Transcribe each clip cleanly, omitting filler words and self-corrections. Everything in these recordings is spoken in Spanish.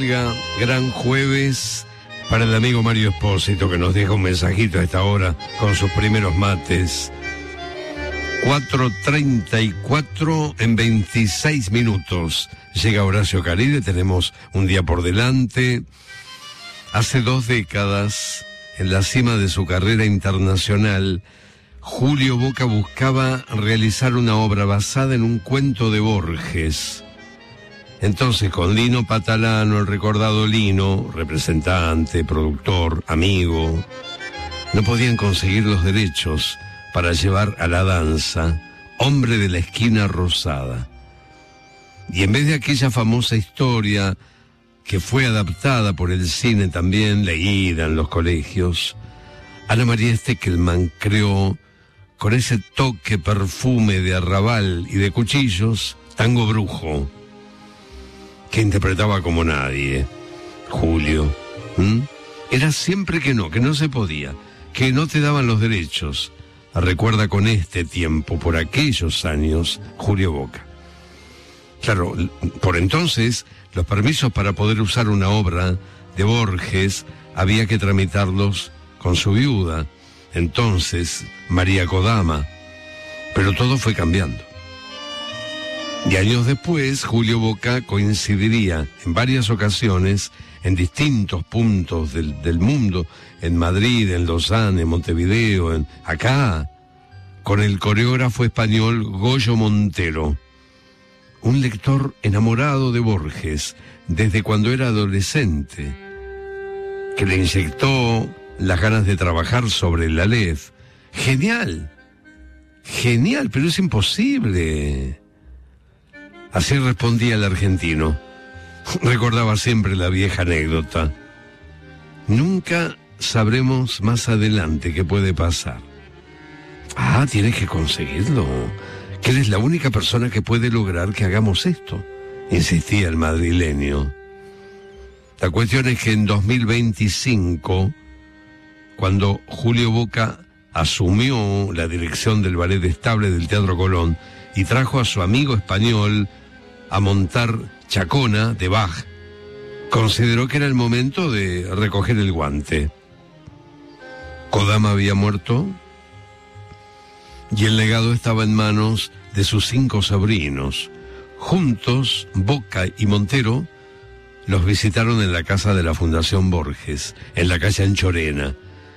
amiga, gran jueves para el amigo Mario Espósito, que nos deja un mensajito a esta hora con sus primeros mates. 4:34 en 26 minutos. Llega Horacio Caride, tenemos un día por delante. Hace 2 décadas, en la cima de su carrera internacional, Julio Boca buscaba realizar una obra basada en un cuento de Borges. Entonces, con Lino Patalano, el recordado Lino, representante, productor, amigo, no podían conseguir los derechos para llevar a la danza Hombre de la Esquina Rosada. Y en vez de aquella famosa historia que fue adaptada por el cine también, leída en los colegios, Ana María Steckelman creó, con ese toque perfume de arrabal y de cuchillos, Tango Brujo, que interpretaba como nadie, Julio. Era siempre que no se podía, que no te daban los derechos. Recuerda con este tiempo, por aquellos años, Julio Boca. Claro, por entonces, los permisos para poder usar una obra de Borges había que tramitarlos con su viuda, entonces María Kodama, pero todo fue cambiando. Y años después, Julio Boca coincidiría en varias ocasiones en distintos puntos del mundo, en Madrid, en Lausanne, en Montevideo, acá, con el coreógrafo español Goyo Montero, un lector enamorado de Borges desde cuando era adolescente, que le inyectó las ganas de trabajar sobre la Aleph. Genial, pero es imposible. Así respondía el argentino. Recordaba siempre la vieja anécdota. Nunca sabremos más adelante qué puede pasar. Tienes que conseguirlo. Que eres la única persona que puede lograr que hagamos esto, insistía el madrileño. La cuestión es que en 2025, cuando Julio Boca asumió la dirección del Ballet Estable del Teatro Colón y trajo a su amigo español a montar Chacona de Bach, consideró que era el momento de recoger el guante. Kodama había muerto y el legado estaba en manos de sus 5 sobrinos. Juntos, Boca y Montero los visitaron en la casa de la Fundación Borges, en la calle Anchorena.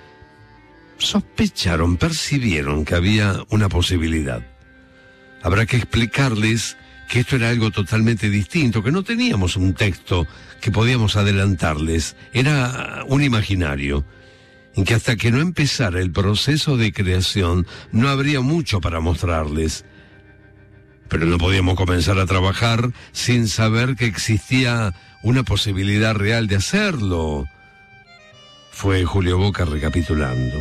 Sospecharon, percibieron que había una posibilidad. Habrá que explicarles que esto era algo totalmente distinto, que no teníamos un texto que podíamos adelantarles, era un imaginario, en que hasta que no empezara el proceso de creación no habría mucho para mostrarles. Pero no podíamos comenzar a trabajar sin saber que existía una posibilidad real de hacerlo. Fue Julio Boca recapitulando.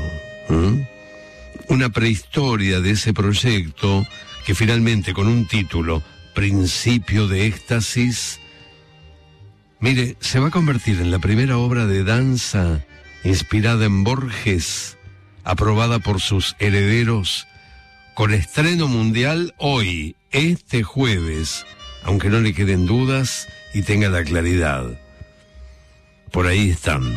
Una prehistoria de ese proyecto que finalmente, con un título, Principio de Éxtasis, mire, se va a convertir en la primera obra de danza inspirada en Borges, aprobada por sus herederos, con estreno mundial hoy, este jueves, aunque no le queden dudas y tenga la claridad. Por ahí están.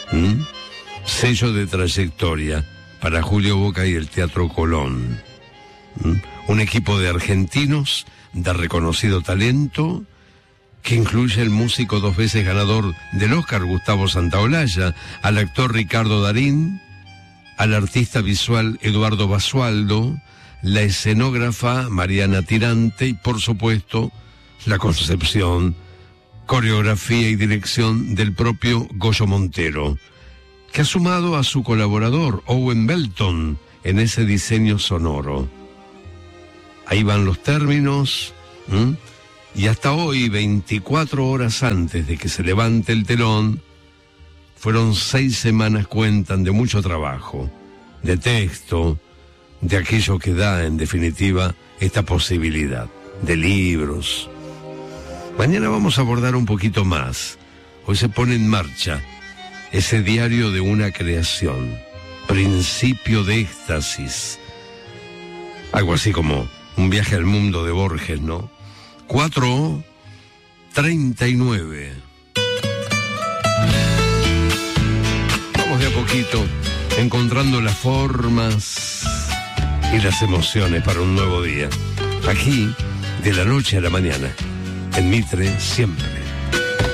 Sello de trayectoria para Julio Boca y el Teatro Colón. Un equipo de argentinos de reconocido talento, que incluye al músico 2 veces ganador del Oscar Gustavo Santaolalla, al actor Ricardo Darín, al artista visual Eduardo Basualdo, la escenógrafa Mariana Tirante y, por supuesto, la concepción, coreografía y dirección del propio Goyo Montero, que ha sumado a su colaborador Owen Belton en ese diseño sonoro. Ahí van los términos, y hasta hoy, 24 horas antes de que se levante el telón, fueron 6 semanas, cuentan, de mucho trabajo, de texto, de aquello que da, en definitiva, esta posibilidad, de libros. Mañana vamos a abordar un poquito más. Hoy se pone en marcha ese diario de una creación, Principio de Éxtasis. Algo así como un viaje al mundo de Borges, ¿no? 4:39. poquito, encontrando las formas y las emociones para un nuevo día. Aquí, de la noche a la mañana, en Mitre, siempre.